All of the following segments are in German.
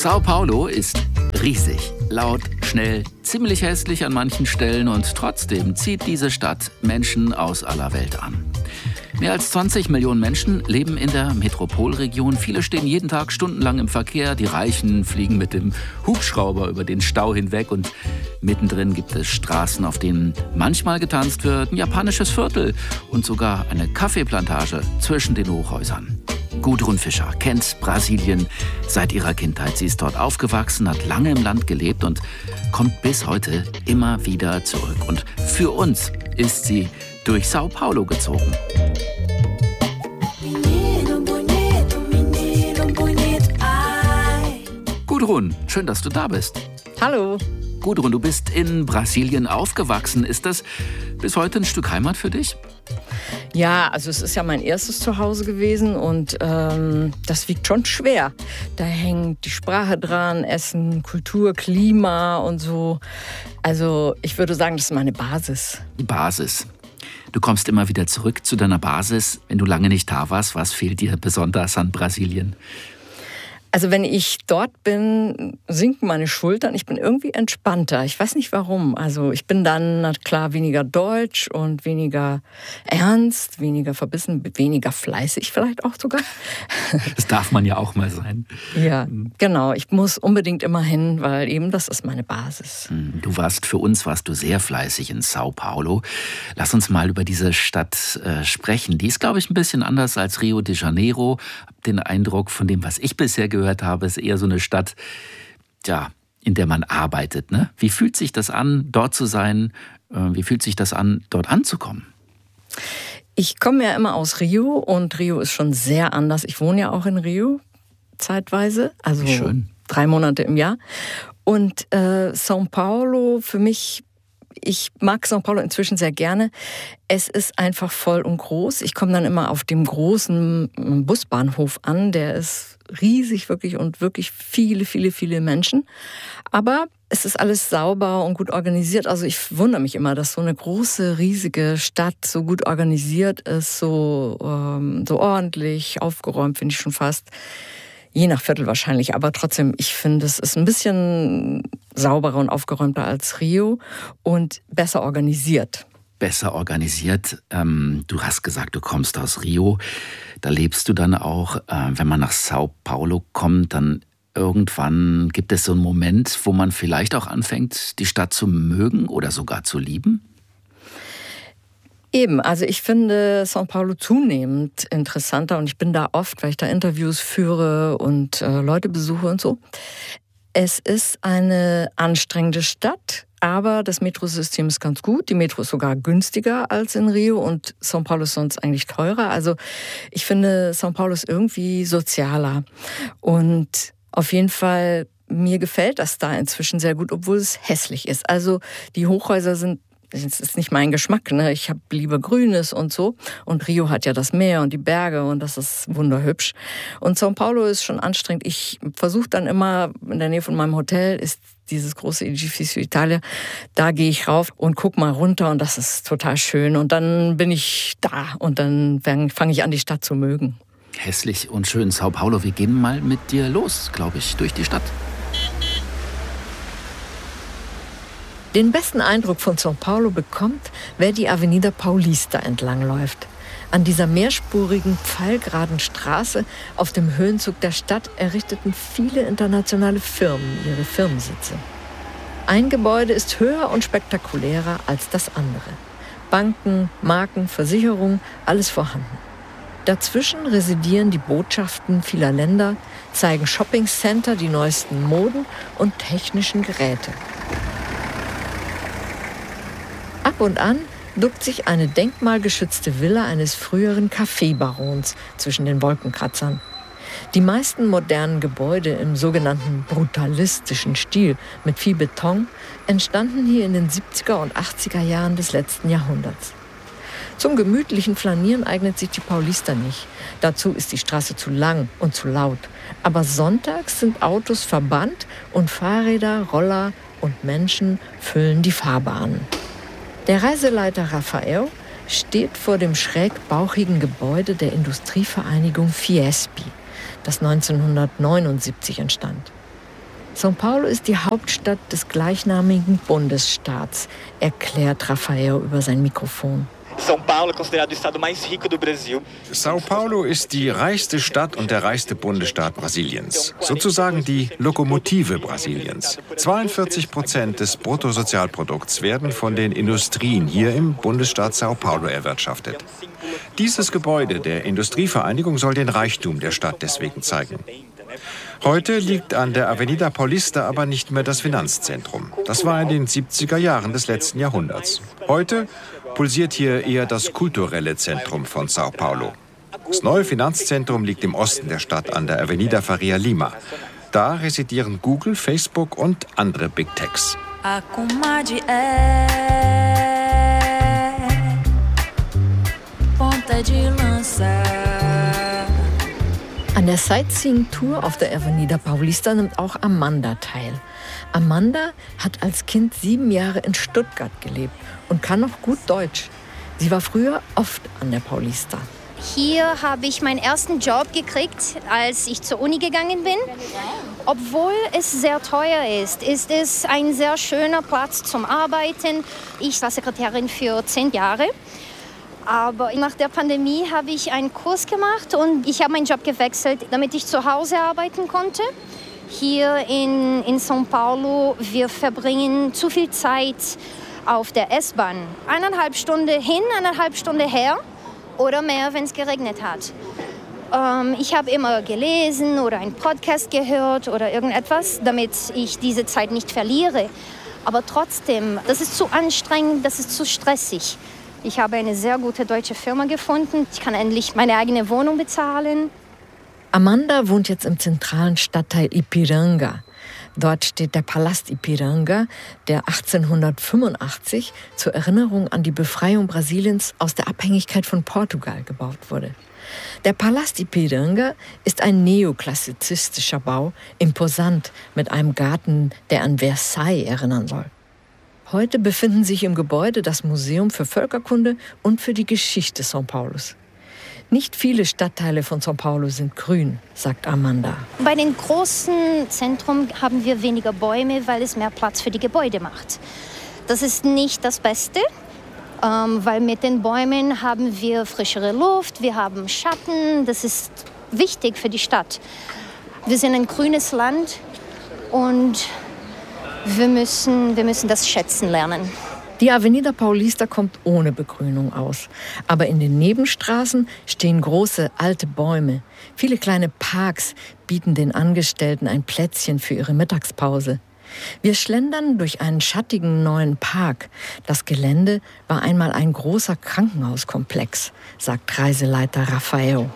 Sao Paulo ist riesig, laut, schnell, ziemlich hässlich an manchen Stellen und trotzdem zieht diese Stadt Menschen aus aller Welt an. Mehr als 20 Millionen Menschen leben in der Metropolregion. Viele stehen jeden Tag stundenlang im Verkehr. Die Reichen fliegen mit dem Hubschrauber über den Stau hinweg. Und mittendrin gibt es Straßen, auf denen manchmal getanzt wird, ein japanisches Viertel und sogar eine Kaffeeplantage zwischen den Hochhäusern. Gudrun Fischer kennt Brasilien seit ihrer Kindheit. Sie ist dort aufgewachsen, hat lange im Land gelebt und kommt bis heute immer wieder zurück. Und für uns ist sie durch Sao Paulo gezogen. Gudrun, schön, dass du da bist. Hallo. Gudrun, du bist in Brasilien aufgewachsen. Ist das bis heute ein Stück Heimat für dich? Ja, also es ist ja mein erstes Zuhause gewesen und das wiegt schon schwer. Da hängt die Sprache dran, Essen, Kultur, Klima und so. Also ich würde sagen, das ist meine Basis. Die Basis. Du kommst immer wieder zurück zu deiner Basis. Wenn du lange nicht da warst, was fehlt dir besonders an Brasilien? Also wenn ich dort bin, sinken meine Schultern. Ich bin irgendwie entspannter. Ich weiß nicht warum. Also ich bin dann, na klar, weniger deutsch und weniger ernst, weniger verbissen, weniger fleißig vielleicht auch sogar. Das darf man ja auch mal sein. Ja, genau. Ich muss unbedingt immer hin, weil eben das ist meine Basis. Für uns warst du sehr fleißig in Sao Paulo. Lass uns mal über diese Stadt sprechen. Die ist, glaube ich, ein bisschen anders als Rio de Janeiro. Hab den Eindruck, von dem, was ich bisher gehört habe, ist eher so eine Stadt, ja, in der man arbeitet. Ne? Wie fühlt sich das an, dort zu sein? Wie fühlt sich das an, dort anzukommen? Ich komme ja immer aus Rio und Rio ist schon sehr anders. Ich wohne ja auch in Rio zeitweise, also schön. 3 Monate im Jahr. Und São Paulo für mich, ich mag São Paulo inzwischen sehr gerne. Es ist einfach voll und groß. Ich komme dann immer auf dem großen Busbahnhof an. Der ist riesig wirklich und wirklich viele, viele, viele Menschen. Aber es ist alles sauber und gut organisiert. Also ich wundere mich immer, dass so eine große, riesige Stadt so gut organisiert ist, so ordentlich, aufgeräumt, finde ich schon fast. Je nach Viertel wahrscheinlich, aber trotzdem, ich finde, es ist ein bisschen sauberer und aufgeräumter als Rio und besser organisiert. Besser organisiert. Du hast gesagt, du kommst aus Rio. Da lebst du dann auch. Wenn man nach Sao Paulo kommt, dann irgendwann gibt es so einen Moment, wo man vielleicht auch anfängt, die Stadt zu mögen oder sogar zu lieben? Eben, also ich finde São Paulo zunehmend interessanter und ich bin da oft, weil ich da Interviews führe und Leute besuche und so. Es ist eine anstrengende Stadt, aber das Metrosystem ist ganz gut. Die Metro ist sogar günstiger als in Rio und São Paulo ist sonst eigentlich teurer. Also ich finde, São Paulo ist irgendwie sozialer und auf jeden Fall, mir gefällt das da inzwischen sehr gut, obwohl es hässlich ist. Also die Hochhäuser sind, das ist nicht mein Geschmack, ne? Ich habe lieber Grünes und so. Und Rio hat ja das Meer und die Berge und das ist wunderhübsch. Und São Paulo ist schon anstrengend. Ich versuche dann immer, in der Nähe von meinem Hotel ist dieses große Edifício Itália. Da gehe ich rauf und guck mal runter und das ist total schön. Und dann bin ich da und dann fange ich an, die Stadt zu mögen. Hässlich und schön, Sao Paulo. Wir gehen mal mit dir los, glaube ich, durch die Stadt. Den besten Eindruck von São Paulo bekommt, wer die Avenida Paulista entlangläuft. An dieser mehrspurigen, pfeilgeraden Straße auf dem Höhenzug der Stadt errichteten viele internationale Firmen ihre Firmensitze. Ein Gebäude ist höher und spektakulärer als das andere. Banken, Marken, Versicherungen, alles vorhanden. Dazwischen residieren die Botschaften vieler Länder, zeigen Shoppingcenter die neuesten Moden und technischen Geräte. Ab und an duckt sich eine denkmalgeschützte Villa eines früheren Kaffeebarons zwischen den Wolkenkratzern. Die meisten modernen Gebäude im sogenannten brutalistischen Stil mit viel Beton entstanden hier in den 70er und 80er Jahren des letzten Jahrhunderts. Zum gemütlichen Flanieren eignet sich die Paulista nicht. Dazu ist die Straße zu lang und zu laut. Aber sonntags sind Autos verbannt und Fahrräder, Roller und Menschen füllen die Fahrbahnen. Der Reiseleiter Rafael steht vor dem schrägbauchigen Gebäude der Industrievereinigung Fiesp, das 1979 entstand. São Paulo ist die Hauptstadt des gleichnamigen Bundesstaats, erklärt Rafael über sein Mikrofon. São Paulo ist die reichste Stadt und der reichste Bundesstaat Brasiliens. Sozusagen die Lokomotive Brasiliens. 42% des Bruttosozialprodukts werden von den Industrien hier im Bundesstaat São Paulo erwirtschaftet. Dieses Gebäude der Industrievereinigung soll den Reichtum der Stadt deswegen zeigen. Heute liegt an der Avenida Paulista aber nicht mehr das Finanzzentrum. Das war in den 70er Jahren des letzten Jahrhunderts. Heute pulsiert hier eher das kulturelle Zentrum von São Paulo. Das neue Finanzzentrum liegt im Osten der Stadt an der Avenida Faria Lima. Da residieren Google, Facebook und andere Big Techs. An der Sightseeing-Tour auf der Avenida Paulista nimmt auch Amanda teil. Amanda hat als Kind 7 Jahre in Stuttgart gelebt und kann noch gut Deutsch. Sie war früher oft an der Paulista. Hier habe ich meinen ersten Job gekriegt, als ich zur Uni gegangen bin. Obwohl es sehr teuer ist es ein sehr schöner Platz zum Arbeiten. Ich war Sekretärin für 10 Jahre. Aber nach der Pandemie habe ich einen Kurs gemacht und ich habe meinen Job gewechselt, damit ich zu Hause arbeiten konnte. Hier in São Paulo, wir verbringen zu viel Zeit auf der S-Bahn. 1,5 Stunden hin, 1,5 Stunden her oder mehr, wenn es geregnet hat. Ich habe immer gelesen oder einen Podcast gehört oder irgendetwas, damit ich diese Zeit nicht verliere. Aber trotzdem, das ist zu anstrengend, das ist zu stressig. Ich habe eine sehr gute deutsche Firma gefunden. Ich kann endlich meine eigene Wohnung bezahlen. Amanda wohnt jetzt im zentralen Stadtteil Ipiranga. Dort steht der Palast Ipiranga, der 1885 zur Erinnerung an die Befreiung Brasiliens aus der Abhängigkeit von Portugal gebaut wurde. Der Palast Ipiranga ist ein neoklassizistischer Bau, imposant mit einem Garten, der an Versailles erinnern soll. Heute befinden sich im Gebäude das Museum für Völkerkunde und für die Geschichte São Paulos. Nicht viele Stadtteile von São Paulo sind grün, sagt Amanda. Bei den großen Zentren haben wir weniger Bäume, weil es mehr Platz für die Gebäude macht. Das ist nicht das Beste, weil mit den Bäumen haben wir frischere Luft, wir haben Schatten. Das ist wichtig für die Stadt. Wir sind ein grünes Land und wir müssen das schätzen lernen. Die Avenida Paulista kommt ohne Begrünung aus. Aber in den Nebenstraßen stehen große, alte Bäume. Viele kleine Parks bieten den Angestellten ein Plätzchen für ihre Mittagspause. Wir schlendern durch einen schattigen neuen Park. Das Gelände war einmal ein großer Krankenhauskomplex, sagt Reiseleiter Rafael.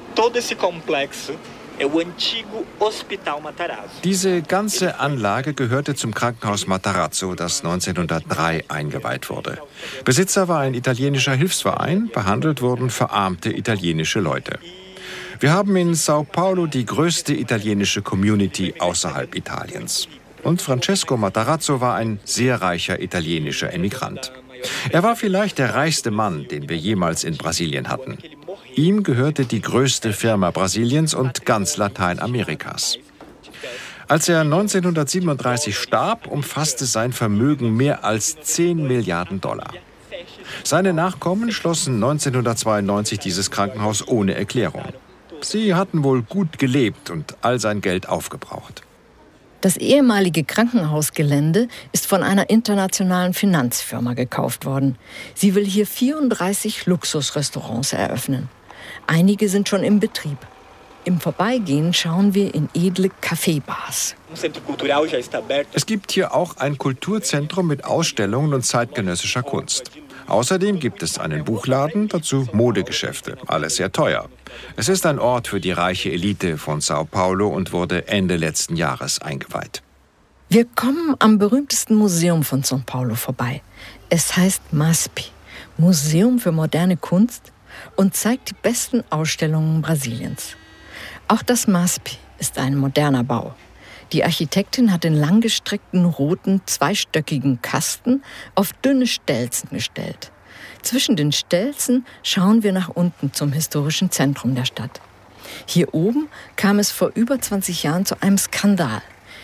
Diese ganze Anlage gehörte zum Krankenhaus Matarazzo, das 1903 eingeweiht wurde. Besitzer war ein italienischer Hilfsverein, behandelt wurden verarmte italienische Leute. Wir haben in São Paulo die größte italienische Community außerhalb Italiens. Und Francesco Matarazzo war ein sehr reicher italienischer Emigrant. Er war vielleicht der reichste Mann, den wir jemals in Brasilien hatten. Ihm gehörte die größte Firma Brasiliens und ganz Lateinamerikas. Als er 1937 starb, umfasste sein Vermögen mehr als 10 Milliarden Dollar. Seine Nachkommen schlossen 1992 dieses Krankenhaus ohne Erklärung. Sie hatten wohl gut gelebt und all sein Geld aufgebraucht. Das ehemalige Krankenhausgelände ist von einer internationalen Finanzfirma gekauft worden. Sie will hier 34 Luxusrestaurants eröffnen. Einige sind schon im Betrieb. Im Vorbeigehen schauen wir in edle Kaffeebars. Es gibt hier auch ein Kulturzentrum mit Ausstellungen und zeitgenössischer Kunst. Außerdem gibt es einen Buchladen, dazu Modegeschäfte, alles sehr teuer. Es ist ein Ort für die reiche Elite von São Paulo und wurde Ende letzten Jahres eingeweiht. Wir kommen am berühmtesten Museum von São Paulo vorbei. Es heißt MASP, Museum für moderne Kunst, und zeigt die besten Ausstellungen Brasiliens. Auch das MASP ist ein moderner Bau. Die Architektin hat den langgestreckten roten, zweistöckigen Kasten auf dünne Stelzen gestellt. Zwischen den Stelzen schauen wir nach unten zum historischen Zentrum der Stadt. Hier oben kam es vor über 20 Jahren zu einem Skandal.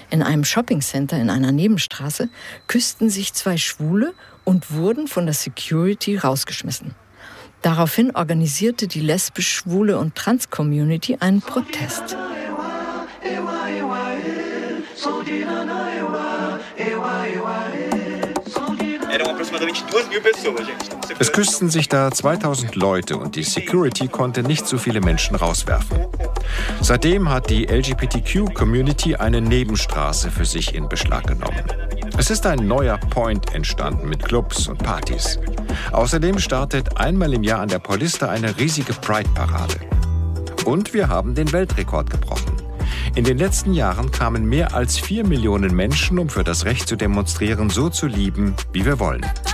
In einem Shoppingcenter in einer Nebenstraße küssten sich 2 Schwule und wurden von der Security rausgeschmissen. Daraufhin organisierte die lesbisch, schwule und Trans-Community einen Protest. Es küssten sich da 2000 Leute und die Security konnte nicht so viele Menschen rauswerfen. Seitdem hat die LGBTQ-Community eine Nebenstraße für sich in Beschlag genommen. Es ist ein neuer Point entstanden mit Clubs und Partys. Außerdem startet einmal im Jahr an der Paulista eine riesige Pride-Parade. Und wir haben den Weltrekord gebrochen. In den letzten Jahren kamen mehr als 4 Millionen Menschen, um für das Recht zu demonstrieren, so zu lieben, wie wir wollen.